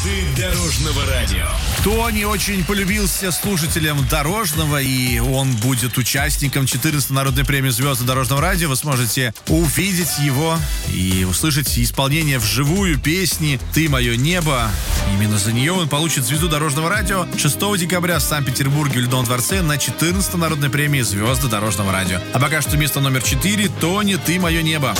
Звезды дорожного радио. Тони очень полюбился слушателям Дорожного, и он будет участником 14-й народной премии «Звезды дорожного радио». Вы сможете увидеть его и услышать исполнение вживую песни «Ты мое небо». Именно за нее он получит звезду дорожного радио 6 декабря в Санкт-Петербурге в Ледовом дворце на 14-й народной премии «Звезды дорожного радио». А пока что место номер 4 — Тони «Ты мое небо».